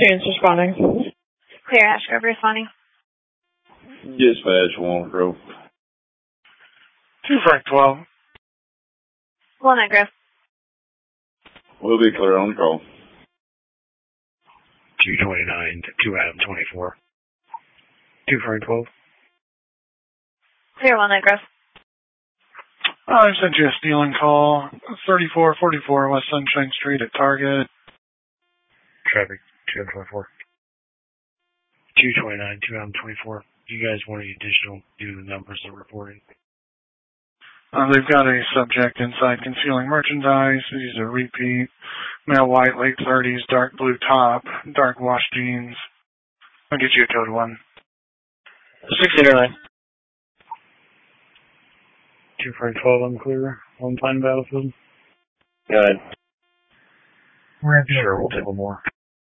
James responding. Clear, Ash Grove responding. Dispatch, Walnut Grove. 2512. Walnut Grove. We'll be clear on the call. 229 to Adam 24. 2512. Clear, Walnut Grove. I sent you a stealing call. 3444 West Sunshine Street at Target. Traffic 224. 229 to Adam 24. Do you guys want any additional due to the numbers they're reporting? They've got a subject inside concealing merchandise. He's a repeat. Male white, late 30s, dark blue top, dark wash jeans. I'll get you a code 1. 609. 2512 unclear. On time battlefield. Go ahead. Sure, we'll take one more.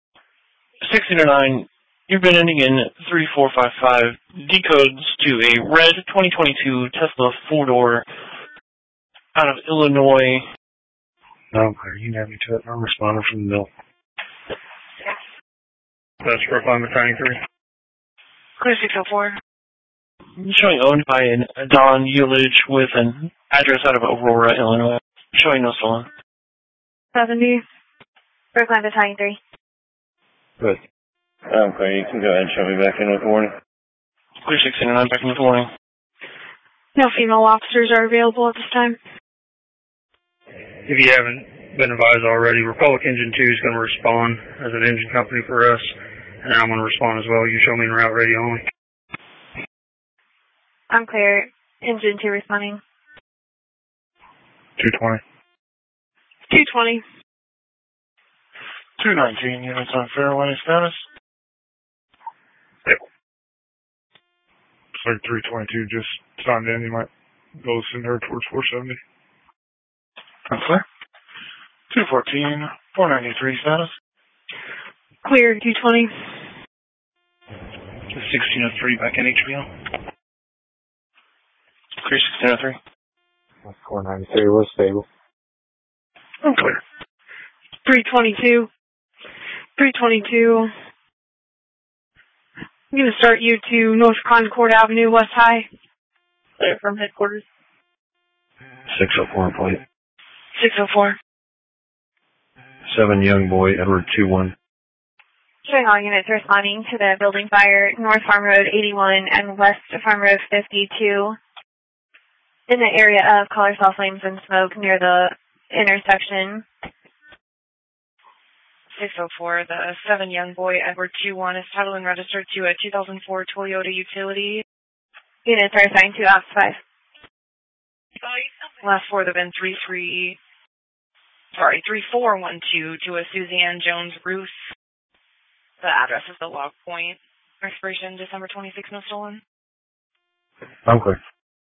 609. You've been ending in 3455. Decodes to a red 2022 Tesla 4-door out of Illinois. Okay, you can have me to it. I'm responding from the mill. That's Brookline Battalion 3. Clear 604. Showing owned by a Don Ullage with an address out of Aurora, Illinois. Showing no stolen. 70. Brookline Battalion 3. Good. Okay, you can go ahead and show me back in with the warning. Clear 609, back in with the warning. No female officers are available at this time. If you haven't been advised already, Republic Engine 2 is going to respond as an engine company for us, and I'm going to respond as well. You show me en route radio only. I'm clear. Engine 2 responding. 220. 220. 219 units on fairway status. Yep. It's like 322 just signed in. You might go send her towards 470. Okay. 214, 493 status. Clear 220. 1603 back in HBO. Clear 1603. 493 was stable. I'm clear. 322. 322. I'm going to start you to North Concord Avenue, West High. Clear from headquarters. 604 plate. 604. 7 young boy, Edward 21. Showing all units responding to the building fire, North Farm Road 81 and West Farm Road 52. In the area of color saw flames and smoke near the intersection. 604, the 7 young boy, Edward 21, is titled and registered to a 2004 Toyota Utility. Units are assigned to Ops 5. Last 4 have been 3412 to a Suzanne Jones Ruth. The address is the log point. Expiration December 26, no stolen. I'm clear.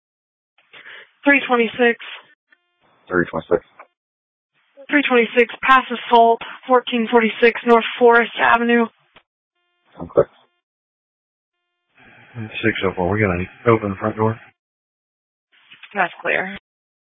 326. 326. 326, Pass Assault, 1446 North Forest Avenue. I'm clear. 604, we got an open front door. That's clear.